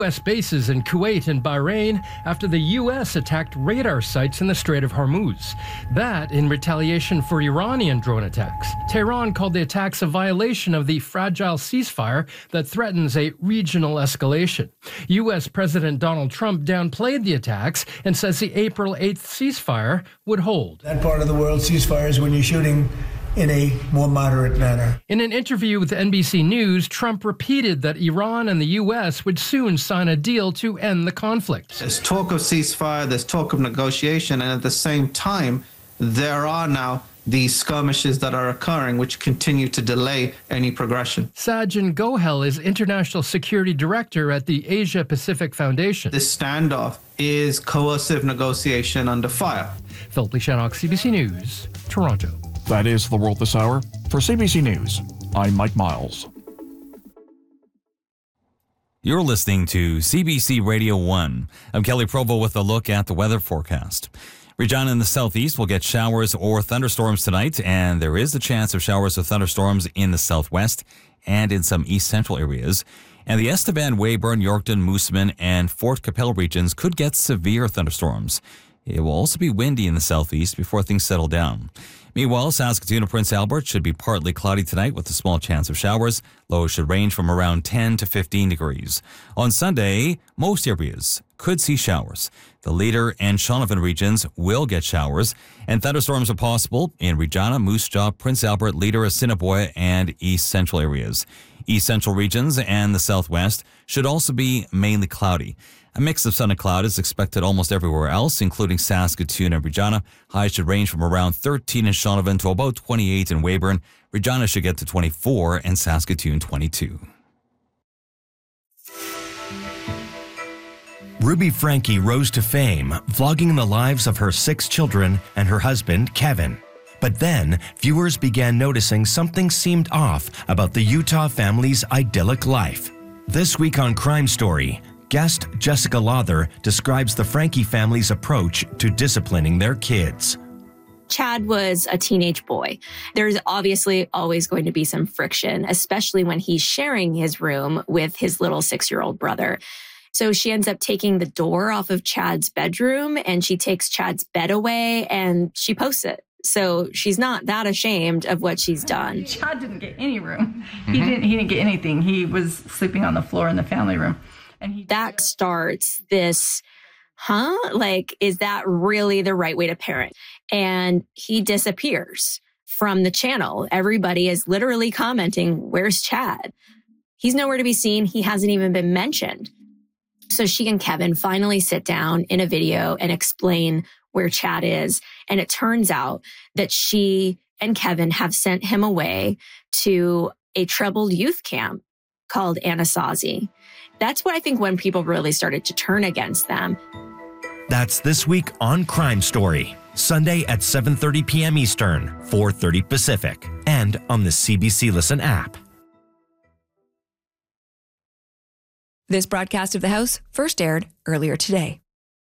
U.S. bases in Kuwait and Bahrain after the U.S. attacked radar sites in the Strait of Hormuz. That in retaliation for Iranian drone attacks. Tehran called the attacks a violation of the fragile ceasefire that threatens a regional escalation. U.S. President Donald Trump downplayed the attacks and says the April 8th ceasefire would hold. That part of the world, ceasefires when you're shooting in a more moderate manner. In an interview with NBC News, Trump repeated that Iran and the U.S. would soon sign a deal to end the conflict. There's talk of ceasefire, there's talk of negotiation, and at the same time, there are now these skirmishes that are occurring, which continue to delay any progression. Sajjan Gohel is International Security Director at the Asia Pacific Foundation. This standoff is coercive negotiation under fire. Philip Shannock, CBC News, Toronto. That is the world this hour. For CBC News, I'm Mike Miles. You're listening to CBC Radio 1. I'm Kelly Provo with a look at the weather forecast. Regina in the southeast will get showers or thunderstorms tonight, and there is a chance of showers or thunderstorms in the southwest and in some east central areas. And the Estevan, Weyburn, Yorkton, Moosomin, and Fort Capel regions could get severe thunderstorms. It will also be windy in the southeast before things settle down. Meanwhile, Saskatoon and Prince Albert should be partly cloudy tonight with a small chance of showers. Lows should range from around 10 to 15 degrees. On Sunday, most areas could see showers. The Leader and Shaunavon regions will get showers, and thunderstorms are possible in Regina, Moose Jaw, Prince Albert, Leader, Assiniboia, and east central areas. East central regions and the southwest should also be mainly cloudy. A mix of sun and cloud is expected almost everywhere else, including Saskatoon and Regina. Highs should range from around 13 in Shaunavon to about 28 in Weyburn. Regina should get to 24 and Saskatoon 22. Ruby Franke rose to fame, vlogging the lives of her 6 children and her husband, Kevin. But then, viewers began noticing something seemed off about the Utah family's idyllic life. This week on Crime Story, guest Jessica Lawther describes the Franke family's approach to disciplining their kids. Chad was a teenage boy. There's obviously always going to be some friction, especially when he's sharing his room with his little 6-year-old brother. So she ends up taking the door off of Chad's bedroom, and she takes Chad's bed away and she posts it. So she's not that ashamed of what she's done. Chad didn't get any room. He didn't get anything. He was sleeping on the floor in the family room. And that starts this, like, is that really the right way to parent? And he disappears from the channel. Everybody is literally commenting, where's Chad? He's nowhere to be seen. He hasn't even been mentioned. So she and Kevin finally sit down in a video and explain where Chad is. And it turns out that she and Kevin have sent him away to a troubled youth camp called Anasazi. That's what I think when people really started to turn against them. That's this week on Crime Story, Sunday at 7:30 p.m. Eastern, 4:30 Pacific, and on the CBC Listen app. This broadcast of The House first aired earlier today.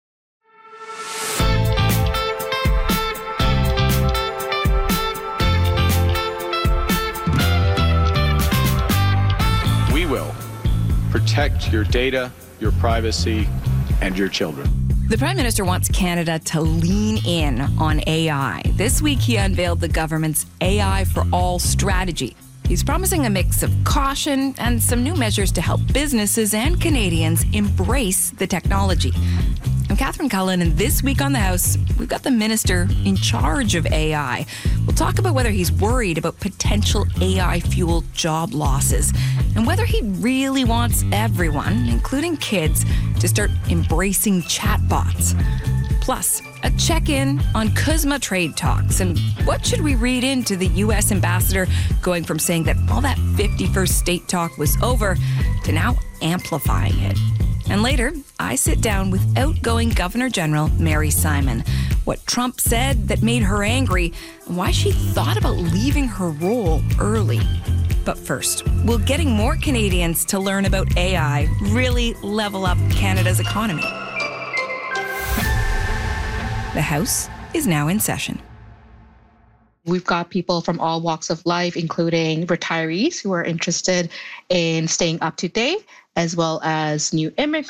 We will protect your data, your privacy, and your children. The Prime Minister wants Canada to lean in on AI. This week, he unveiled the government's AI for All strategy. He's promising a mix of caution and some new measures to help businesses and Canadians embrace the technology. I'm Catherine Cullen, and this week on The House, we've got the minister in charge of AI. We'll talk about whether he's worried about potential AI-fueled job losses and whether he really wants everyone, including kids, to start embracing chatbots. Plus, a check-in on CUSMA trade talks and what should we read into the U.S. ambassador going from saying that all that 51st state talk was over to now amplifying it. And later, I sit down with outgoing Governor General Mary Simon. What Trump said that made her angry and why she thought about leaving her role early. But first, will getting more Canadians to learn about AI really level up Canada's economy? The House is now in session. We've got people from all walks of life, including retirees who are interested in staying up to date, as well as new immigrants.